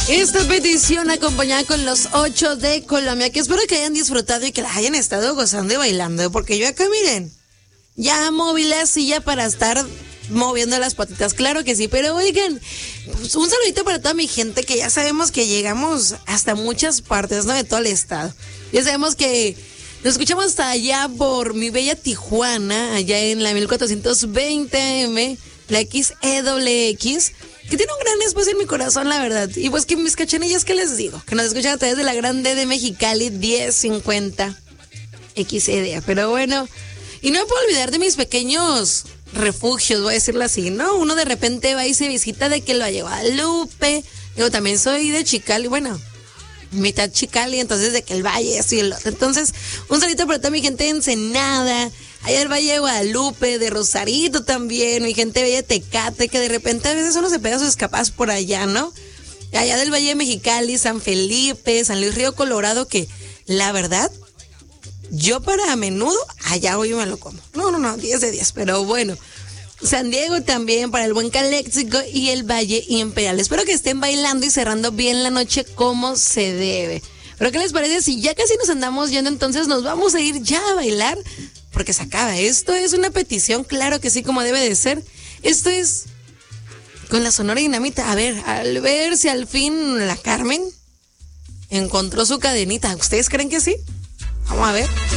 Esta petición acompañada con los 8 de Colombia, que espero que hayan disfrutado y que la hayan estado gozando y bailando, porque yo acá, miren, ya moví la silla para estar moviendo las patitas, claro que sí, pero oigan, pues un saludito para toda mi gente, que ya sabemos que llegamos hasta muchas partes, ¿no? De todo el estado. Ya sabemos que nos escuchamos hasta allá por mi bella Tijuana, allá en la 1420 AM, la XEWX, que tiene un gran espacio en mi corazón, la verdad. Y pues que mis cachanillas, ¿qué les digo? Que nos escuchan a través de la grande de Mexicali 1050 XEDA. Pero bueno, y no me puedo olvidar de mis pequeños refugios, voy a decirlo así, ¿no? Uno de repente va y se visita de que lo Valle Guadalupe. Yo también soy de Chicali, bueno, mitad Chicali, entonces de que el Valle, esto y el otro. Entonces, un saludito para toda mi gente de Ensenada, allá del Valle de Guadalupe, de Rosarito también, mi gente bella de Tecate, que de repente a veces uno se pega sus escapadas por allá, ¿no? Allá del Valle de Mexicali, San Felipe, San Luis Río Colorado, que la verdad, yo para menudo, allá hoy me lo como. No, 10 de 10, pero bueno. San Diego también, para el buen Caléxico y el Valle Imperial. Espero que estén bailando y cerrando bien la noche como se debe. Pero ¿qué les parece si ya casi nos andamos yendo? Entonces nos vamos a ir ya a bailar, porque se acaba. Esto es una petición, claro que sí, como debe de ser. Esto es con la Sonora Dinamita. A ver si al fin la Carmen encontró su cadenita. ¿Ustedes creen que sí? Vamos a ver.